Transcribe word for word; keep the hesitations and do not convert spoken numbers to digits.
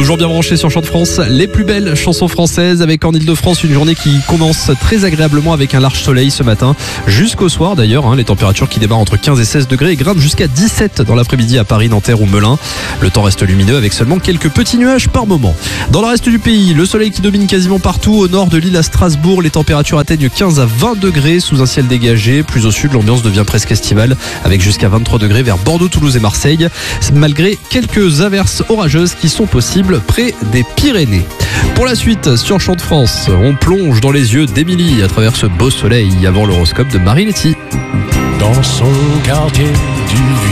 Toujours bien branché sur Chant de France, les plus belles chansons françaises avec en Ile-de-France une journée qui commence très agréablement avec un large soleil ce matin jusqu'au soir d'ailleurs. Hein, les températures qui démarrent entre quinze et seize degrés et grimpent jusqu'à dix-sept dans l'après-midi à Paris, Nanterre ou Melun. Le temps reste lumineux avec seulement quelques petits nuages par moment. Dans le reste du pays, le soleil qui domine quasiment partout. Au nord de l'île à Strasbourg, les températures atteignent quinze à vingt degrés sous un ciel dégagé. Plus au sud, l'ambiance devient presque estivale avec jusqu'à vingt-trois degrés vers Bordeaux, Toulouse et Marseille, malgré quelques averses orageuses qui sont possibles près des Pyrénées. Pour la suite, sur Chant de France, on plonge dans les yeux d'Émilie à travers ce beau soleil avant l'horoscope de Marie Letty. Dans son quartier du